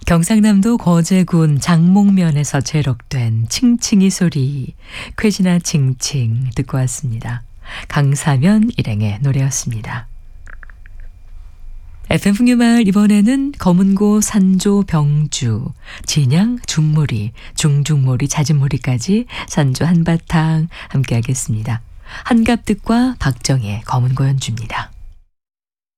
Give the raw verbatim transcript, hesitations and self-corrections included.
경상남도 거제군 장목면에서 제록된 칭칭이 소리, 쾌지나 칭칭 듣고 왔습니다. 강사면 일행의 노래였습니다. 에프엠 풍류마을 이번에는 검은고, 산조, 병주, 진양, 중모리, 중중모리, 잦은모리까지 산조 한바탕 함께하겠습니다. 한갑듣과 박정희의 검은고 연주입니다.